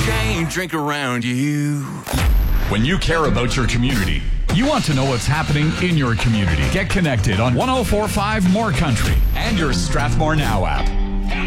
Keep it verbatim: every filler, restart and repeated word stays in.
change, drink around you. When you care about your community, you want to know what's happening in your community. Get connected on one oh four point five More Country and your Strathmore Now app.